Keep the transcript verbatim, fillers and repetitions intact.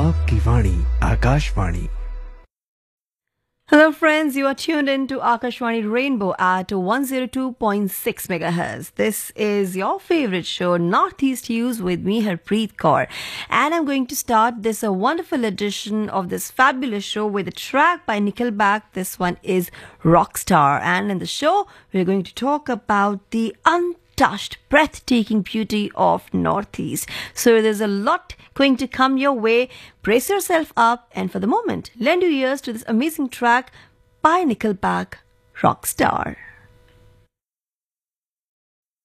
आपकी वाणी Akashvani. Hello friends, you are tuned in to Akashwani Rainbow at one oh two point six megahertz. This is your favorite show, Northeast News, with me, Harpreet Kaur. And I'm going to start this a wonderful edition of this fabulous show with a track by Nickelback. This one is Rockstar. And in the show, we're going to talk about the untouched, breathtaking beauty of Northeast. So there's a lot going to come your way. Brace yourself up, and for the moment, lend your ears to this amazing track by Nickelback, Rockstar.